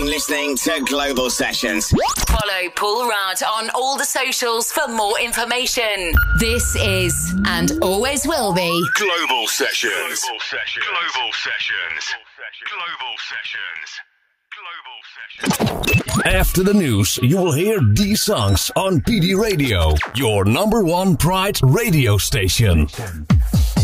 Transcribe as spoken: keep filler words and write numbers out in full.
been listening to Global Sessions. Follow Paul Rudd on all the socials for more information. This is, and always will be, Global Sessions. Global Sessions. Global Sessions. Global Sessions. Global Sessions. After the news, you will hear these songs on P D Radio, your number one Pride radio station.